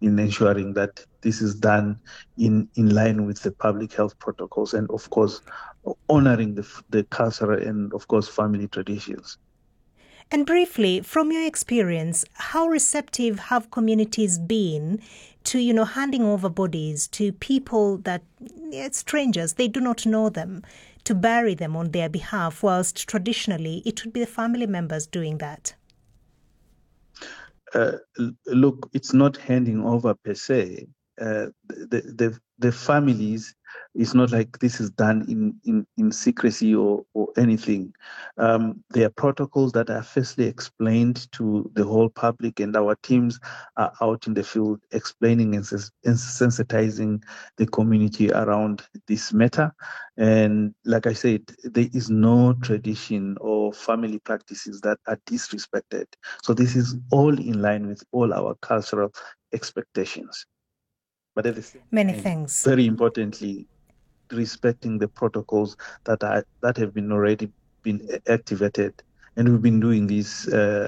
in ensuring that this is done in line with the public health protocols and, of course, honoring the cultural and, of course, family traditions. And briefly, from your experience, how receptive have communities been to, handing over bodies to people that, strangers, they do not know them, to bury them on their behalf, whilst traditionally it would be the family members doing that? Look, it's not handing over per se. The families, it's not like this is done in secrecy or anything. There are protocols that are firstly explained to the whole public, and our teams are out in the field explaining and sensitizing the community around this matter. And like I said, there is no tradition or family practices that are disrespected. So this is all in line with all our cultural expectations. But at the same Many time, thanks. very importantly, respecting the protocols that have been already been activated, and we've been doing this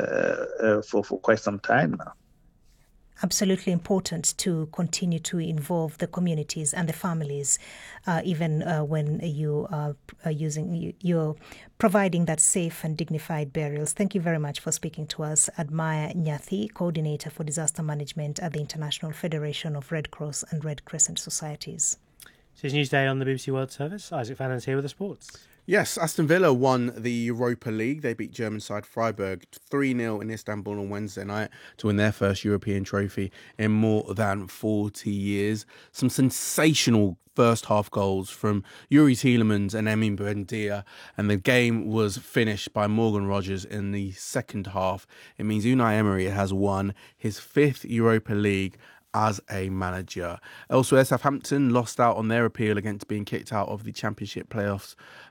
for quite some time now. Absolutely important to continue to involve the communities and the families, even when you are you're providing that safe and dignified burials. Thank you very much for speaking to us. Admire Nyathi, Coordinator for Disaster Management at the International Federation of Red Cross and Red Crescent Societies. It's Newsday on the BBC World Service. Isaac Fannon's here with the sports. Yes, Aston Villa won the Europa League. They beat German side Freiburg 3-0 in Istanbul on Wednesday night to win their first European trophy in more than 40 years. Some sensational first half goals from Yuri Tielemans and Emin Buendia, and the game was finished by Morgan Rogers in the second half. It means Unai Emery has won his fifth Europa League as a manager. Elsewhere, Southampton lost out on their appeal against being kicked out of the Championship playoffs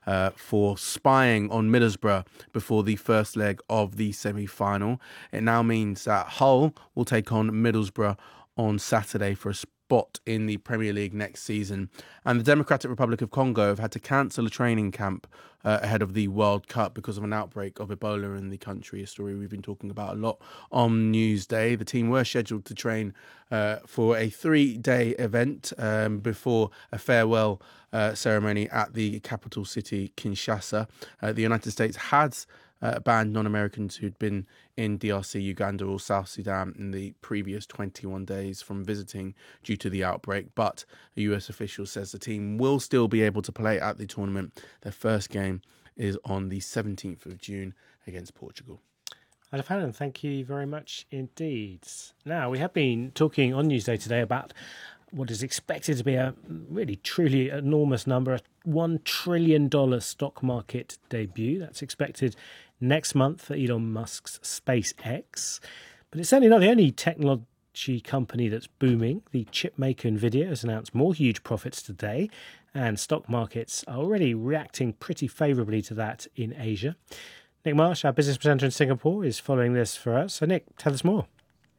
for spying on Middlesbrough before the first leg of the semi-final. It now means that Hull will take on Middlesbrough on Saturday for a spot in the Premier League next season. And the Democratic Republic of Congo have had to cancel a training camp ahead of the World Cup because of an outbreak of Ebola in the country, a story we've been talking about a lot on Newsday. The team were scheduled to train for a 3-day event before a farewell ceremony at the capital city, Kinshasa. The United States has banned non-Americans who'd been in DRC, Uganda or South Sudan in the previous 21 days from visiting due to the outbreak. But a US official says the team will still be able to play at the tournament. Their first game is on the 17th of June against Portugal. Isaac Fannon, thank you very much indeed. Now, we have been talking on Newsday today about what is expected to be a really truly enormous number, a $1 trillion stock market debut. That's expected next month for Elon Musk's SpaceX. But it's certainly not the only technology company that's booming. The chip maker Nvidia has announced more huge profits today, and stock markets are already reacting pretty favourably to that in Asia. Nick Marsh, our business presenter in Singapore, is following this for us. So Nick, tell us more.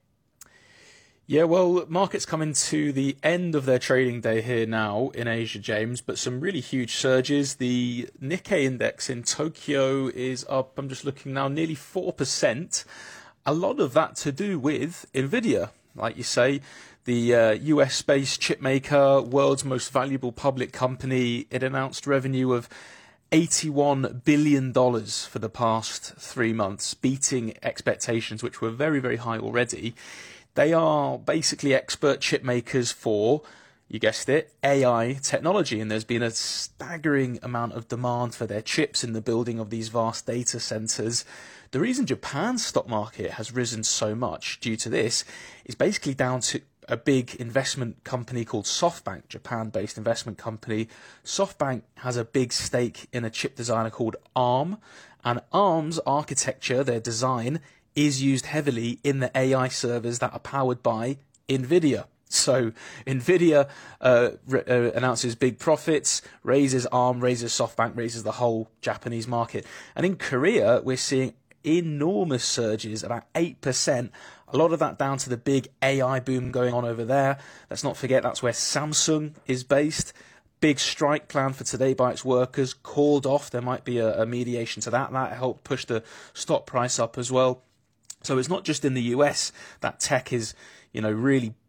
Yeah, well, markets coming to the end of their trading day here now in Asia, James, but some really huge surges. The Nikkei index in Tokyo is up, I'm just looking now, nearly 4%. A lot of that to do with Nvidia, like you say, the US-based chip maker, world's most valuable public company. It announced revenue of $81 billion for the past 3 months, beating expectations, which were very, very high already. They are basically expert chip makers for, you guessed it, AI technology, and there's been a staggering amount of demand for their chips in the building of these vast data centers. The reason Japan's stock market has risen so much due to this is basically down to a big investment company called SoftBank, Japan-based investment company. SoftBank has a big stake in a chip designer called ARM, and ARM's architecture, their design, is used heavily in the AI servers that are powered by Nvidia. So Nvidia announces big profits, raises ARM, raises SoftBank, raises the whole Japanese market. And in Korea, we're seeing enormous surges, about 8%. A lot of that down to the big AI boom going on over there. Let's not forget that's where Samsung is based. Big strike plan for today by its workers, called off. There might be a mediation to that. That helped push the stock price up as well. So it's not just in the US that tech is, really